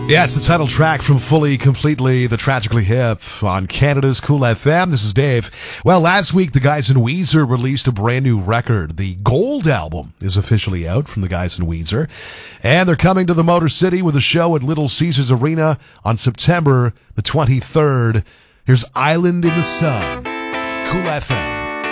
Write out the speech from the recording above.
Yeah, it's the title track from Fully Completely, the Tragically Hip on Canada's Cool FM. This is Dave. Well, last week, the guys in Weezer released a brand new record. The Gold album is officially out from the guys in Weezer. And they're coming to the Motor City with a show at Little Caesars Arena on September the 23rd. Here's Island in the Sun. Cool FM.